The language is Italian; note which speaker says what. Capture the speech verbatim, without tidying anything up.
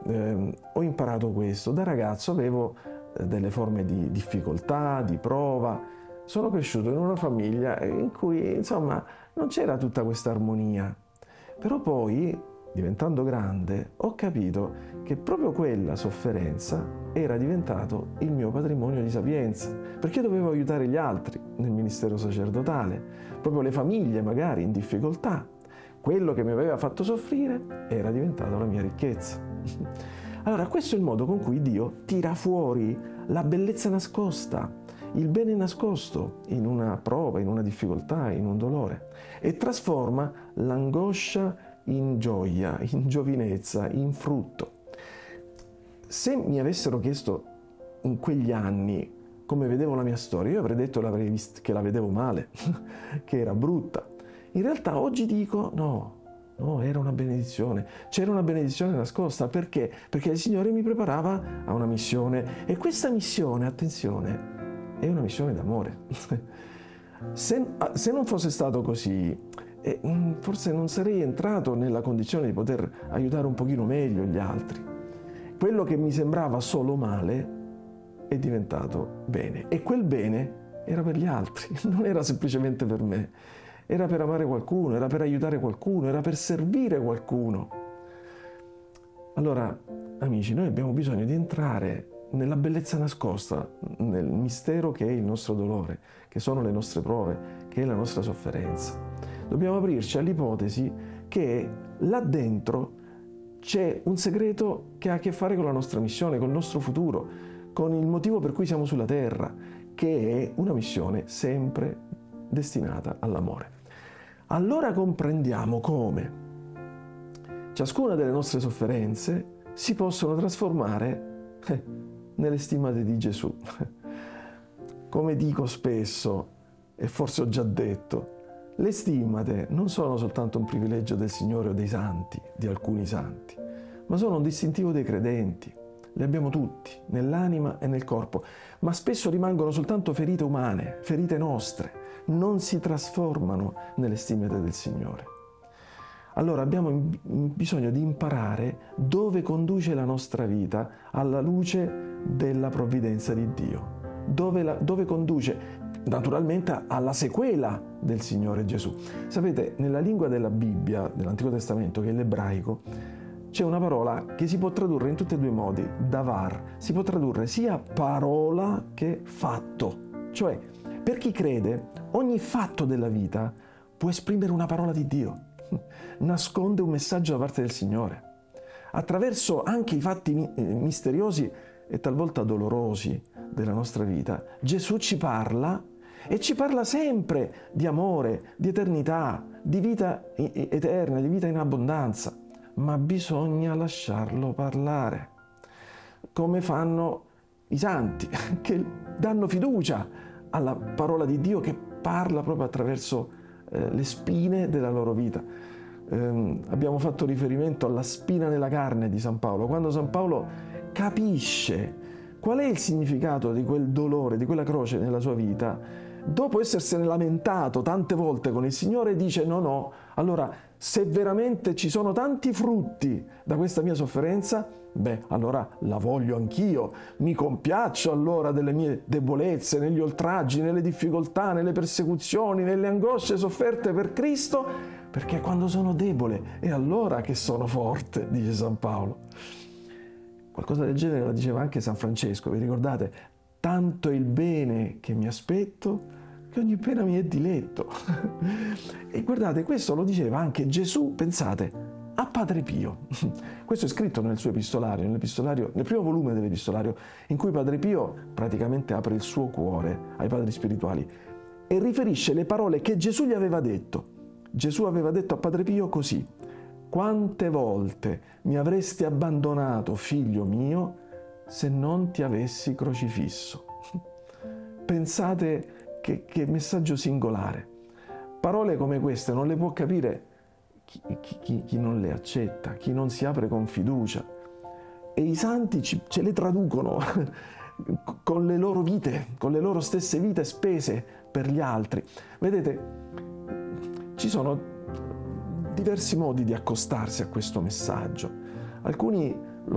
Speaker 1: eh, ho imparato questo. Da ragazzo avevo eh, delle forme di difficoltà, di prova. Sono cresciuto in una famiglia in cui, insomma, non c'era tutta questa armonia. Però poi, diventando grande, ho capito che proprio quella sofferenza era diventato il mio patrimonio di sapienza, perché dovevo aiutare gli altri nel ministero sacerdotale, proprio le famiglie magari in difficoltà. Quello che mi aveva fatto soffrire era diventato la mia ricchezza. Allora, questo è il modo con cui Dio tira fuori la bellezza nascosta, il bene nascosto in una prova, in una difficoltà, in un dolore, e trasforma l'angoscia in gioia, in giovinezza, in frutto. Se mi avessero chiesto in quegli anni come vedevo la mia storia, io avrei detto l'avrei vist- che la vedevo male, che era brutta. In realtà oggi dico no, no, era una benedizione. C'era una benedizione nascosta. Perché? Perché il Signore mi preparava a una missione. E questa missione, attenzione, è una missione d'amore. se, se non fosse stato così, eh, forse non sarei entrato nella condizione di poter aiutare un pochino meglio gli altri. Quello che mi sembrava solo male è diventato bene. E quel bene era per gli altri, non era semplicemente per me. Era per amare qualcuno, era per aiutare qualcuno, era per servire qualcuno. Allora, amici, noi abbiamo bisogno di entrare nella bellezza nascosta, nel mistero che è il nostro dolore, che sono le nostre prove, che è la nostra sofferenza. Dobbiamo aprirci all'ipotesi che là dentro c'è un segreto che ha a che fare con la nostra missione, con il nostro futuro, con il motivo per cui siamo sulla terra, che è una missione sempre destinata all'amore. Allora comprendiamo come ciascuna delle nostre sofferenze si possono trasformare eh, nelle stimate di Gesù. Come dico spesso, e forse ho già detto, le stimmate non sono soltanto un privilegio del Signore o dei santi, di alcuni santi, ma sono un distintivo dei credenti. Le abbiamo tutti, nell'anima e nel corpo, ma spesso rimangono soltanto ferite umane, ferite nostre, non si trasformano nelle stimmate del Signore. Allora abbiamo bisogno di imparare dove conduce la nostra vita alla luce della provvidenza di Dio, dove, la, dove conduce naturalmente alla sequela del Signore Gesù. Sapete, nella lingua della Bibbia, dell'Antico Testamento, che è l'ebraico, c'è una parola che si può tradurre in tutti e due i modi, davar, si può tradurre sia parola che fatto. Cioè, per chi crede, ogni fatto della vita può esprimere una parola di Dio, nasconde un messaggio da parte del Signore. Attraverso anche i fatti misteriosi e talvolta dolorosi della nostra vita, Gesù ci parla e ci parla sempre di amore, di eternità, di vita eterna, di vita in abbondanza. Ma bisogna lasciarlo parlare, come fanno i santi, che danno fiducia alla parola di Dio che parla proprio attraverso eh, le spine della loro vita. Eh, abbiamo fatto riferimento alla spina nella carne di San Paolo, quando San Paolo capisce qual è il significato di quel dolore, di quella croce nella sua vita, dopo essersene lamentato tante volte con il Signore, dice no, no, allora se veramente ci sono tanti frutti da questa mia sofferenza, beh, allora la voglio anch'io, mi compiaccio allora delle mie debolezze, negli oltraggi, nelle difficoltà, nelle persecuzioni, nelle angosce sofferte per Cristo, perché quando sono debole è allora che sono forte, dice San Paolo. Qualcosa del genere la diceva anche San Francesco, vi ricordate? Tanto è il bene che mi aspetto che ogni pena mi è diletto. E guardate, questo lo diceva anche Gesù, pensate, a Padre Pio. Questo è scritto nel suo epistolario, nell'epistolario, nel primo volume dell'epistolario, in cui Padre Pio praticamente apre il suo cuore ai padri spirituali e riferisce le parole che Gesù gli aveva detto. Gesù aveva detto a Padre Pio così: quante volte mi avresti abbandonato, figlio mio, se non ti avessi crocifisso. Pensate che, che messaggio singolare. Parole come queste non le può capire chi, chi, chi non le accetta, chi non si apre con fiducia. E i santi ci, ce le traducono con le loro vite, con le loro stesse vite spese per gli altri. Vedete, ci sono diversi modi di accostarsi a questo messaggio. Alcuni